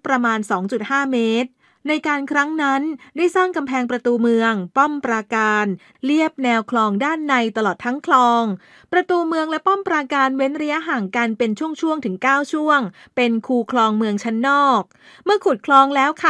ประมาณ 2.5 เมตรในการครั้งนั้นได้สร้างกำแพงประตูเมืองป้อมปราการเลียบแนวคลองด้านในตลอดทั้งคลองประตูเมืองและป้อมปราการเว้นระยะห่างกันเป็นช่วงๆถึง9ช่วงเป็นคูคลองเมืองชั้นนอกเมื่อขุดคลองแล้วค่ะ